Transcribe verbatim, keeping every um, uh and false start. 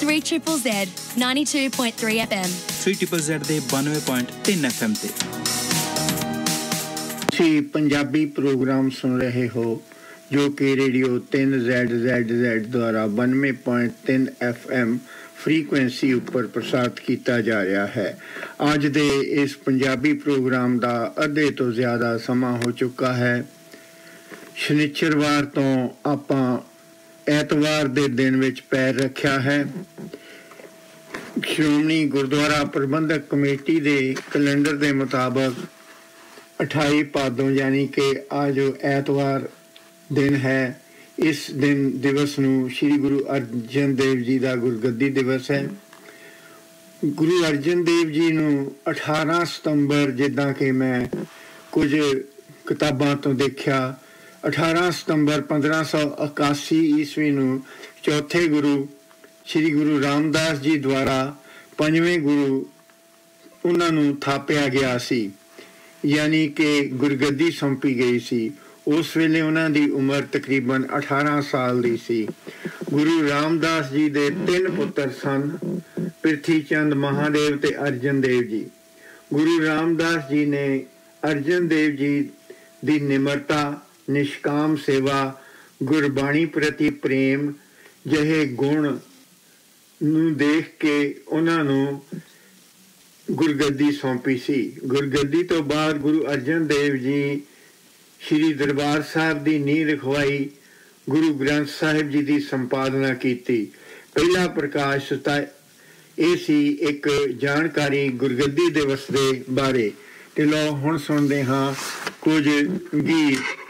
three triple Z ninety-two point three F M three triple Z ਦੇ ninety point three F M ਤੇ ਤੁਸੀਂ Punjabi programme ਸੁਣ ਰਹੇ ਹੋ ਜੋ ਕਿ ਰੇਡੀਓ ਤਿੰਨ ਜ਼ੈਡ ਜ਼ੈਡ ਜ਼ੈਡ ਦੁਆਰਾ ninety point three F M frequency ਉੱਪਰ ਪ੍ਰਸਾਰਿਤ ਕੀਤਾ ਜਾ ਰਿਹਾ ਹੈ। ਅੱਜ ਦੇ ਇਸ ਪੰਜਾਬੀ ਪ੍ਰੋਗਰਾਮ ਦਾ ਅੱਧੇ ਤੋਂ ਜ਼ਿਆਦਾ ਸਮਾਂ ਹੋ ਚੁੱਕਾ ਹੈ। ਸ਼ਨੀਚਰਵਾਰ ਤੋਂ ਆਪਾਂ ਐਤਵਾਰ ਦੇ ਦਿਨ ਵਿੱਚ ਪੈਰ ਰੱਖਿਆ ਹੈ। ਸ਼੍ਰੋਮਣੀ ਗੁਰਦੁਆਰਾ ਪ੍ਰਬੰਧਕ ਕਮੇਟੀ ਦੇ ਕੈਲੰਡਰ ਦੇ ਮੁਤਾਬਕ ਅਠਾਈ ਭਾਦੋਂ ਯਾਨੀ ਕਿ ਅੱਜ ਜੋ ਐਤਵਾਰ ਦਿਨ ਹੈ, ਇਸ ਦਿਨ ਦਿਵਸ ਨੂੰ ਸ਼੍ਰੀ ਗੁਰੂ ਅਰਜਨ ਦੇਵ ਜੀ ਦਾ ਗੁਰਗੱਦੀ ਦਿਵਸ ਹੈ। ਗੁਰੂ ਅਰਜਨ ਦੇਵ ਜੀ ਨੂੰ ਅਠਾਰਾਂ ਸਤੰਬਰ, ਜਿੱਦਾਂ ਕਿ ਮੈਂ ਕੁਝ ਕਿਤਾਬਾਂ ਤੋਂ ਦੇਖਿਆ, ਅਠਾਰਾਂ ਸਤੰਬਰ ਪੰਦਰਾਂ ਸੌ ਇਕਾਸੀ ਈਸਵੀ ਨੂੰ ਚੌਥੇ ਗੁਰੂ ਸ਼੍ਰੀ ਗੁਰੂ ਰਾਮਦਾਸ ਜੀ ਦੁਆਰਾ ਪੰਜਵੇਂ ਗੁਰੂ ਉਹਨਾਂ ਨੂੰ ਥਾਪਿਆ ਗਿਆ ਸੀ, ਯਾਨੀ ਕਿ ਗੁਰਗੱਦੀ ਸੌਂਪੀ ਗਈ ਸੀ। ਉਸ ਵੇਲੇ ਉਹਨਾਂ ਦੀ ਉਮਰ ਤਕਰੀਬਨ ਅਠਾਰਾਂ ਸਾਲ ਦੀ ਸੀ। ਗੁਰੂ ਰਾਮਦਾਸ ਜੀ ਦੇ ਤਿੰਨ ਪੁੱਤਰ ਸਨ, ਪ੍ਰਿਥੀ ਚੰਦ, ਮਹਾਦੇਵ ਤੇ ਅਰਜਨ ਦੇਵ ਜੀ। ਗੁਰੂ ਰਾਮਦਾਸ ਜੀ ਨੇ ਅਰਜਨ ਦੇਵ ਜੀ ਦੀ ਨਿਮਰਤਾ, ਨਿਸ਼ਕਾਮ ਸੇਵਾ, ਗੁਰਬਾਣੀ ਪ੍ਰਤੀ ਪ੍ਰੇਮ ਜਿਹੇ ਗੁਣ ਨੂੰ ਦੇਖ ਕੇ ਉਹਨਾਂ ਨੂੰ ਗੁਰਗੱਦੀ ਸੌਂਪੀ ਸੀ। ਗੁਰਗੱਦੀ ਤੋਂ ਬਾਅਦ ਗੁਰੂ ਅਰਜਨ ਦੇਵ ਜੀ ਸ਼੍ਰੀ ਦਰਬਾਰ ਸਾਹਿਬ ਦੀ ਨੀਂਹ ਰਖਵਾਈ, ਗੁਰੂ ਗ੍ਰੰਥ ਸਾਹਿਬ ਜੀ ਦੀ ਸੰਪਾਦਨਾ ਕੀਤੀ। ਪਹਿਲਾ ਪ੍ਰਕਾਸ਼ ਸੁਤਾ ਇਹ ਸੀ ਇੱਕ ਜਾਣਕਾਰੀ ਗੁਰਗੱਦੀ ਦਿਵਸ ਦੇ ਬਾਰੇ। ਤੇ ਲਓ ਹੁਣ ਸੁਣਦੇ ਹਾਂ ਕੁਝ ਗੀਤ।